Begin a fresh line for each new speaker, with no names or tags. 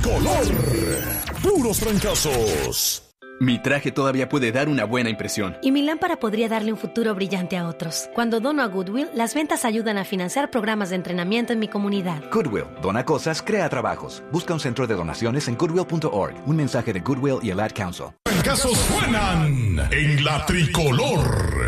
tricolor. Puros fracasos.
Mi traje todavía puede dar una buena impresión.
Y mi lámpara podría darle un futuro brillante a otros. Cuando dono a Goodwill, las ventas ayudan a financiar programas de entrenamiento en mi comunidad.
Goodwill, dona cosas, crea trabajos. Busca un centro de donaciones en goodwill.org. Un mensaje de Goodwill y el Ad Council.
Fracasos suenan en la tricolor.